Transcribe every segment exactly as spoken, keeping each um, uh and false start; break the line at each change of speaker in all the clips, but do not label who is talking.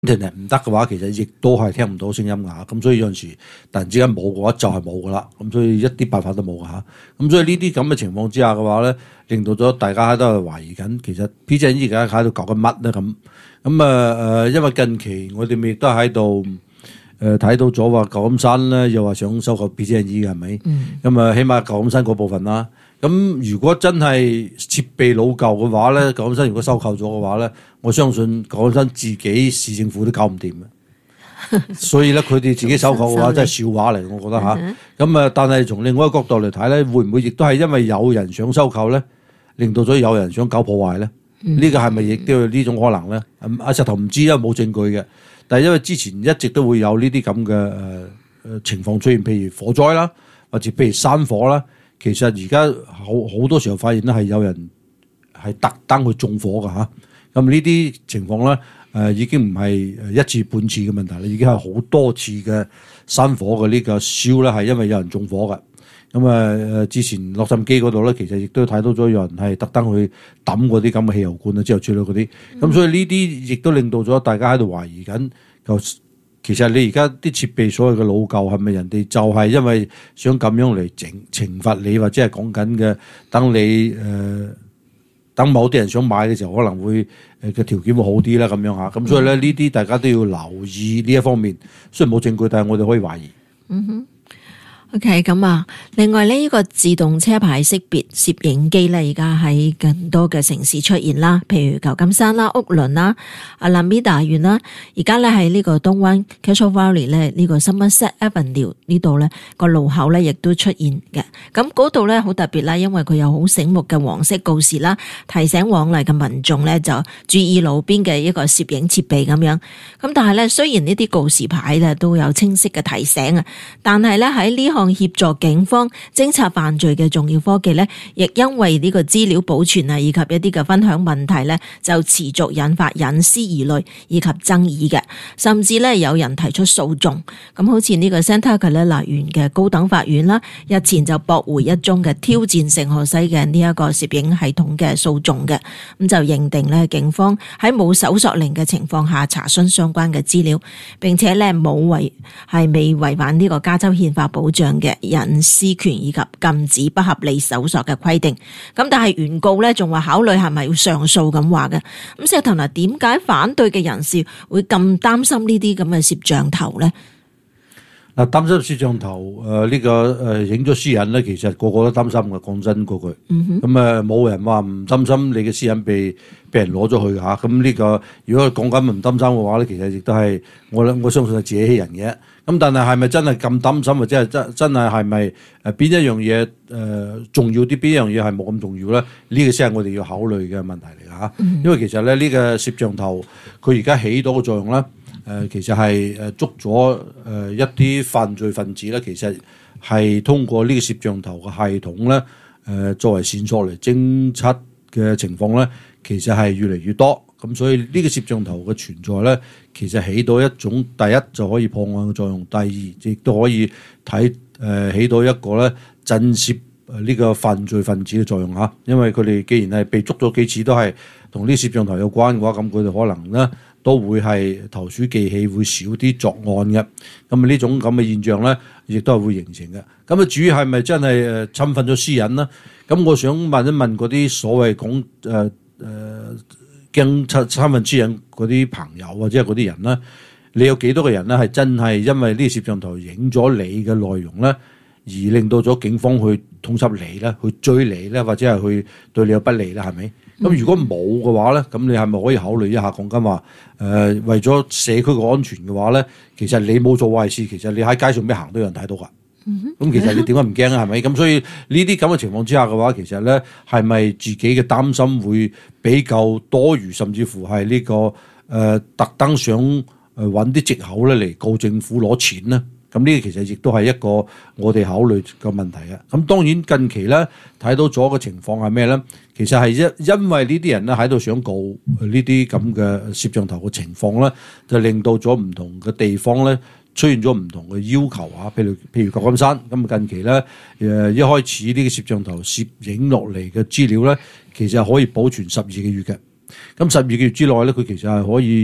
internet 唔得嘅話，其實亦都係聽唔到聲音㗎嚇。咁所以有陣時突然之間冇嘅話，就係冇㗎啦。咁所以一啲辦法都冇㗎嚇。咁所以呢啲咁嘅情況之下嘅話咧，令到咗大家都係懷疑緊，其實 P G N E 而家喺度搞緊乜咧咁。咁啊誒，因為近期我哋咪亦都喺度誒睇到咗話舊金山咧又話想收購 P G N E 嘅係咪？咁啊、嗯，起碼舊金山嗰部分啦。咁如果真係設備老舊嘅話咧，舊金山如果收購咗嘅話咧，我相信舊金山自己市政府都搞唔掂嘅。所以咧，佢哋自己收購嘅話真係笑話嚟，我覺得吓。咁啊，但係從另外一個角度嚟睇咧，會唔會亦都係因為有人想收購咧，令到咗有人想搞破壞咧？呢、嗯、個係咪亦都有呢種可能咧？阿石頭唔知啊，冇證據嘅。但係因為之前一直都會有呢啲咁嘅誒誒情況出現，譬如火災啦，或者譬如山火啦。其實而家好好多時候發現咧係有人係特登去縱火㗎嚇，咁呢啲情況咧誒、呃、已經唔係一次半次嘅問題啦，已經係好多次嘅山火嘅呢個燒咧係因為有人縱火嘅。咁啊誒之前洛杉磯嗰度咧，其實亦都睇到咗有人係特登去抌嗰啲咁嘅汽油罐啊，之後處理嗰啲，咁、嗯、所以呢啲亦都令到咗大家喺度懷疑緊就。其實你而家啲設備所謂嘅老舊係咪人哋就係因為想咁樣嚟整懲罰你，或者係講緊嘅等你誒、呃、等某啲人想買嘅時候可能會誒嘅條件會好啲啦咁樣嚇，咁所以咧呢啲大家都要留意呢一方面，雖然冇證據，但係我哋可以懷疑。
嗯哼。OK， 咁啊，另外呢，呢個自動車牌識別攝影機咧，而家喺更多嘅城市出現啦，譬如舊金山啦、屋崙啦、阿拉米達縣啦，而家咧喺呢個東灣 Casual Valley 咧，呢個 Somerset Avenue 呢度咧個路口咧亦都出現嘅。咁嗰度咧好特別啦，因為佢有好醒目嘅黃色告示啦，提醒往嚟嘅民眾咧就注意路邊嘅一個攝影設備咁樣。咁但係咧，雖然呢啲告示牌咧都有清晰嘅提醒啊，但係咧喺呢項協助警方偵察犯罪嘅重要科技咧，亦因為呢個資料保存啊，以及一啲嘅分享問題咧，就持續引發隱私疑慮以及爭議嘅，甚至咧有人提出訴訟。咁好似呢個 Santa Clara 縣嘅高等法院啦，日前就駁回一宗嘅挑戰聖荷西嘅呢一個攝影系統嘅訴訟嘅，咁就認定咧警方喺冇搜索令嘅情況下查詢相關嘅資料，並且咧冇違係未違反呢個加州憲法保障嘅隱私權以及禁止不合理搜索嘅規定。咁但係原告咧仲話考慮係咪要上訴咁話嘅。咁石頭嗱，點解反對嘅人士會咁擔心呢啲咁嘅攝像頭咧？
嗱，擔心攝像頭誒呢個誒影咗私隱咧，其實個個都擔心嘅。講真嗰句，咁誒冇人話唔擔心你嘅私隱被被人攞咗去嘅嚇。咁呢個如果講緊唔擔心嘅話咧，其實亦都係我我相信係自欺欺人嘅。咁但係係咪真係咁擔心，或者係真真係係咪誒邊一樣嘢誒重要啲，邊一樣嘢係冇咁重要咧？呢個先係我哋要考慮嘅問題嚟嘅嚇。因為其實咧呢個攝像頭佢而家起到嘅作用咧。誒、呃、其實係誒捉咗誒、呃、一啲犯罪分子咧，其實係通過呢個攝像頭嘅系統咧，誒、呃、作為線索嚟偵測嘅情況咧，其實係越嚟越多。咁所以呢個攝像頭嘅存在咧，其實起到一種第一就可以破案嘅作用，第二亦都可以睇誒、呃、起到一個咧震懾呢個犯罪分子嘅作用嚇。因為佢哋既然係被捉咗幾次都係同呢攝像頭有關嘅話，咁佢哋可能咧，都會係投鼠忌器，會少啲作案嘅。咁啊呢種咁嘅現象咧，亦都係會形成嘅。咁啊至於係咪真係誒侵犯咗私隱咧？咁我想問一問嗰啲所謂講誒誒驚侵侵犯私隱嗰啲朋友或者係嗰啲人咧，你有幾多個人咧係真係因為呢個攝像頭影咗你嘅內容咧，而令到咗警方去通緝你咧，去追你咧，或者係去對你有不利咧？係咪？咁如果冇嘅話咧，咁你係咪可以考慮一下講緊話誒為咗社區嘅安全嘅話咧，其實你冇做壞事，其實你喺街上邊行都有人睇到㗎。咁、嗯、其實你點解唔驚啊？係咪？咁所以呢啲咁嘅情況之下嘅話，其實咧係咪自己嘅擔心會比較多餘，甚至乎係呢、這個誒、呃、特登想誒揾啲藉口咧嚟告政府攞錢咧？咁呢個其實亦都係一個我哋考慮嘅問題嘅。咁當然近期咧睇到咗嘅情況係咩咧？其實係因因為呢啲人咧喺度想告呢啲咁嘅攝像頭嘅情況咧，就令到咗唔同嘅地方咧出現咗唔同嘅要求啊。譬如譬如舊金山咁近期咧誒一開始呢個攝像頭攝影落嚟嘅資料咧，其實係可以保存十二個月嘅。咁十二個月之內咧，佢其實係可以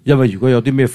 因為如果有啲咩